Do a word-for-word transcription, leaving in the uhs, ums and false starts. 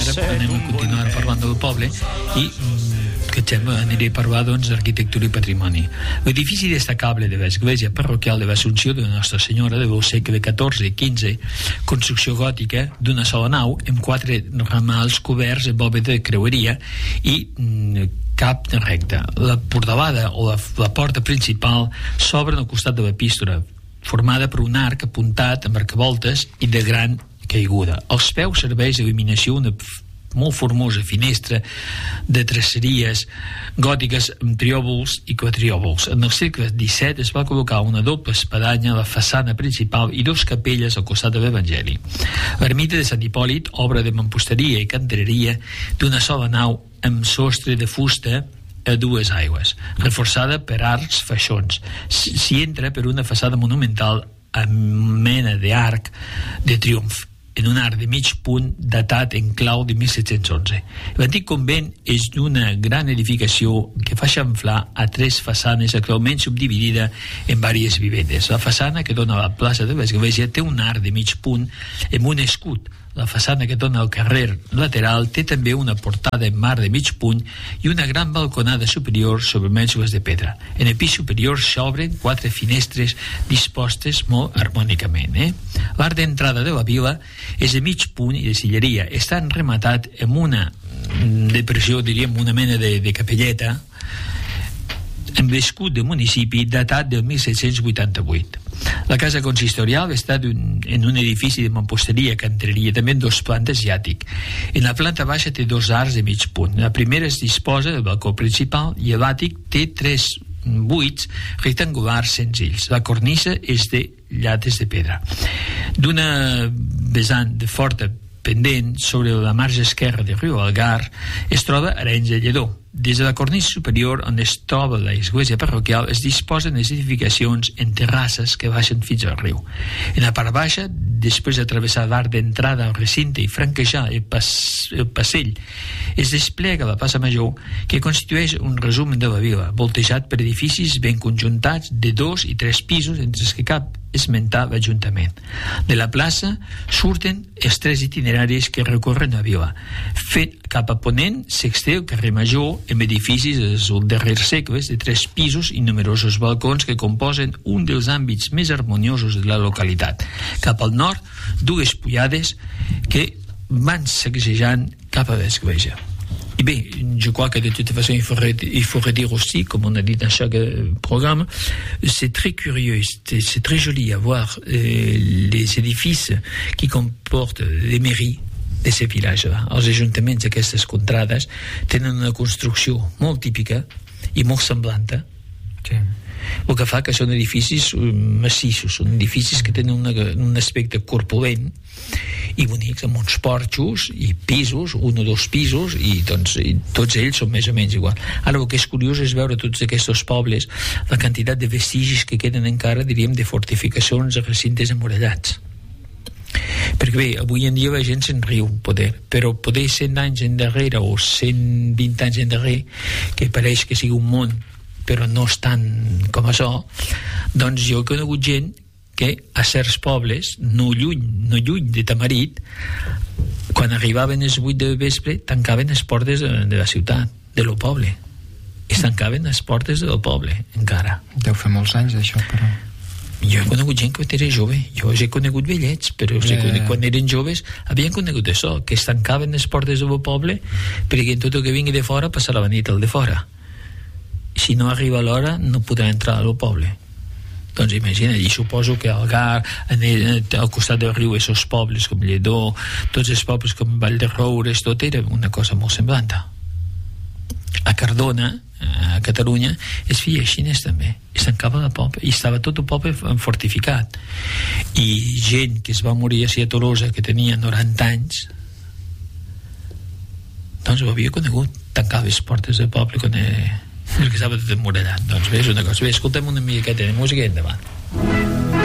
ara anem a continuar parlant del poble i que aniré a parlar doncs, d'arquitectura i patrimoni. L'edifici destacable de l'església parroquial de l'Assumpció de Nostra Senyora del segle catorze i quinze, construcció gòtica d'una sola nau amb quatre ramals coberts de bòveda de creueria i mm, cap recte. La portalada o la, la porta principal s'obre al costat de l'epístola, formada per un arc apuntat amb arcavoltes i de gran caiguda. Als peus serveix d'il·luminació una molt formosa finestra de traceries gòtiques amb triòbols i quatriòbols. En el segle disset es va col·locar una doble espadanya a la façana principal i dos capelles al costat de l'Evangeli. L'ermita de Sant Hipòlit, obra de mamposteria i cantereria d'una sola nau amb sostre de fusta a dues aigües, reforçada per arcs faixons. S'hi entra per una façana monumental amb mena d'arc de triomf, en un arc de mig punt datat en clau de mil set-cents onze. L'antic convent és d'una gran edificació que fa xamflar a tres façanes actualment subdividida en diverses vivendes. La façana que dona a la plaça de l'església té un arc de mig punt amb un escut. La façana que dona al carrer lateral té també una portada en mar de mig punt i una gran balconada superior sobre mènsules de pedra. En el pis superior s'obren quatre finestres dispostes molt harmònicament. Eh? L'arc d'entrada de la vila és de mig punt i de silleria. Està rematat amb una depressió, diríem, una mena de, de capelleta amb l'escut del municipi datat del mil set-cents vuitanta-vuit. La casa consistorial està un, en un edifici de mamposteria, cantereria, també en dos plantes i àtic. En la planta baixa té dos arcs de mig punt. La primera es disposa del balcó principal i l'àtic té tres buits rectangulars senzills. La cornisa és de llates de pedra. D'una vessant de forta pendent sobre la marge esquerra del riu Algar es troba Arenys de Lledó. Des de la cornisa superior on es troba l'església parroquial es disposen les edificacions en terrasses que baixen fins al riu. En la part baixa, després de travessar l'arc d'entrada al recinte i franquejar el, pas, el passell, es desplega la plaça Major, que constitueix un resum de la vila, voltejat per edificis ben conjuntats de dos i tres pisos entre els que cap esmentar l'Ajuntament. De la plaça surten els tres itineraris que recorren la vila. Fet cap a ponent s'exté el carrer Major amb edificis dels darrers segles de tres pisos i numerosos balcons que composen un dels àmbits més harmoniosos de la localitat. Cap al nord, dues pujades que van sacsejant cap a l'església. Et bien, je crois que de toute façon, il faudrait, il faudrait dire aussi, comme on a dit dans chaque programme, c'est très curieux, c'est, c'est très joli à voir euh, les édifices qui comportent les mairies de ces villages-là. Els ajuntaments d'aquestes contrades tenen una construcció molt típica i molt semblant. Sí. El que fa que són edificis massissos, són edificis que tenen una, un aspecte corpulent i bonics, amb uns porxos i pisos, un o dos pisos, i, doncs, i tots ells són més o menys igual. Ara el que és curiós és veure tots aquests pobles, la quantitat de vestigis que queden encara, diríem, de fortificacions de recintes emmurallats. Perquè bé, avui en dia la gent se'n riu, poder, però poder cent anys endarrere o cent vint anys endarrere, que pareix que sigui un món però no és tant com això, doncs jo he conegut gent que a certs pobles, no lluny, no lluny de Tamarit, quan arribaven les vuit del vespre, tancaven les portes de, de la ciutat, de lo poble. Es tancaven les portes del poble, encara. Deu fer molts anys, això, però... Jo he conegut gent que era jove, jo he conegut vellets, però eh... conegut, quan eren joves havien conegut això, que es tancaven les portes del poble perquè tot el que vingui de fora passarà la nit al de fora. Si no arriba l'hora no podrà entrar al poble. Doncs imagina, i suposo que al Gar, el, al costat del riu, aquests pobles com Lledó, tots els pobles com Vall de Roures, tot era una cosa molt semblant. A Cardona, a Catalunya, es feia així també, es tancava el poble i estava tot el poble fortificat, i gent que es va morir a Tolosa que tenia noranta anys, doncs ho havia conegut, tancava les portes del poble quan era... perquè estava tot emmurallat. Doncs bé, és una cosa. Bé, escoltem una miqueta de música i endavant.